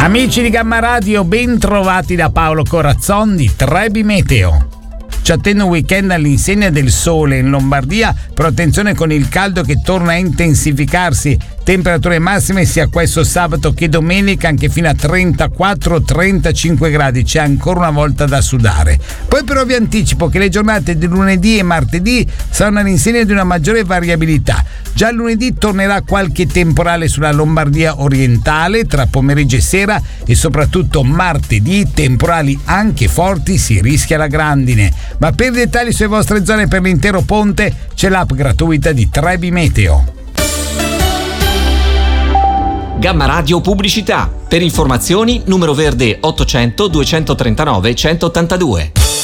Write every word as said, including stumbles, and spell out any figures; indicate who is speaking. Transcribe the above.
Speaker 1: Amici di Gamma Radio, ben trovati da Paolo Corazzon di Trebi Meteo. Ci attende un weekend all'insegna del sole in Lombardia, però attenzione con il caldo che torna a intensificarsi. Temperature massime sia questo sabato che domenica anche fino a trentaquattro trentacinque gradi, c'è ancora una volta da sudare. Poi però vi anticipo che le giornate di lunedì e martedì saranno all'insegna di una maggiore variabilità. Già lunedì tornerà qualche temporale sulla Lombardia orientale tra pomeriggio e sera, e soprattutto martedì temporali anche forti, si rischia la grandine. Ma per dettagli sulle vostre zone per l'intero ponte c'è l'app gratuita di Trebi Meteo.
Speaker 2: Gamma Radio Pubblicità. Per informazioni numero verde ottocento duecentotrentanove centottantadue.